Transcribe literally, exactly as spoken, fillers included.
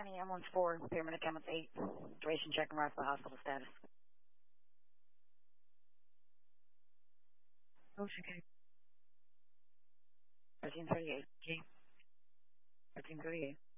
County ambulance four, paramedic ambulance eight, duration check and arrival hospital status. Ocean County. thirteen thirty-eight. Okay. thirteen thirty-eight.